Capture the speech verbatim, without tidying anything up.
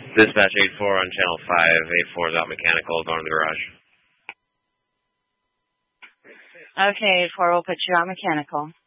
Dispatch eight four on channel five. eight four is out mechanical, going to the garage. Okay, eight four, we'll put you out mechanical.